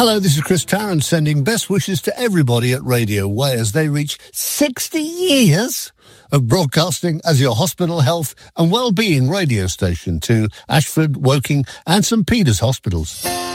Hello, this is Chris Tarrant sending best wishes to everybody at Radio Way as they reach 60 years of broadcasting as your hospital health and well-being radio station to Ashford, Woking and St Peter's hospitals.